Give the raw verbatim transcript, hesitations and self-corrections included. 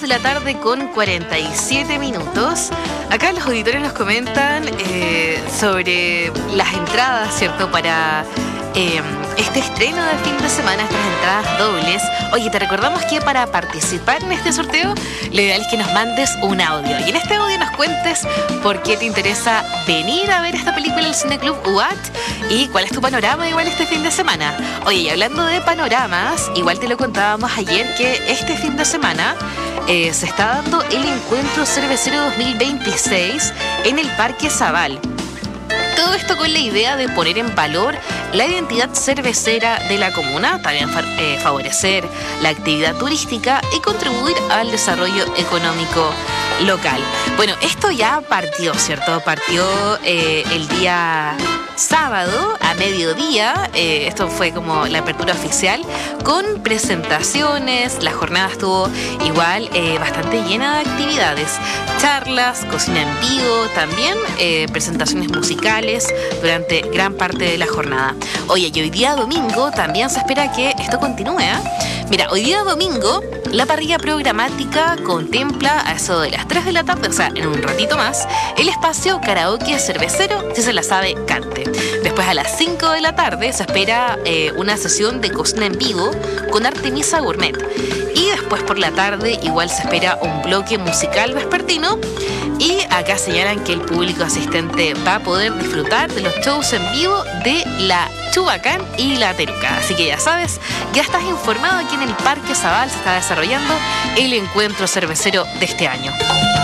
de la tarde con cuarenta y siete minutos. Acá los auditores nos comentan eh, sobre las entradas, ¿cierto? Para eh, este estreno de fin de semana, estas entradas dobles. Oye, te recordamos que para participar en este sorteo, lo ideal es que nos mandes un audio. Y en este audio nos cuentes por qué te interesa venir a ver esta película al Cineclub U A T y cuál es tu panorama igual este fin de semana. Oye, y hablando de panoramas, igual te lo contábamos ayer que este fin de semana eh, se está dando el Encuentro Cervecero dos mil veintiséis en el Parque Zabal. Todo esto con la idea de poner en valor la identidad cervecera de la comuna, también eh, favorecer la actividad turística y contribuir al desarrollo económico local. Bueno, esto ya partió, ¿cierto? Partió eh, el día sábado a mediodía, eh, esto fue como la apertura oficial, con presentaciones. La jornada estuvo igual eh, bastante llena de actividades, charlas, cocina en vivo, también eh, presentaciones musicales durante gran parte de la jornada. Oye, y hoy día domingo también se espera que esto continúe, ¿eh? Mira, hoy día domingo la parrilla programática contempla a eso de las tres de la tarde, o sea, en un ratito más, el espacio karaoke cervecero, si se la sabe, cante. Después a las cinco de la tarde se espera eh, una sesión de cocina en vivo con Artemisa Gourmet. Y después por la tarde igual se espera un bloque musical vespertino. Y acá señalan que el público asistente va a poder disfrutar de los shows en vivo de la Chubacán y la Teruca. Así que ya sabes, ya estás informado que en el Parque Zabal se está desarrollando el encuentro cervecero de este año.